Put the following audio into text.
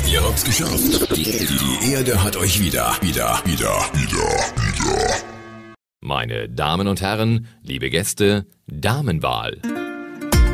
Ihr habt's geschafft. Die Erde hat euch wieder. Meine Damen und Herren, liebe Gäste, Damenwahl.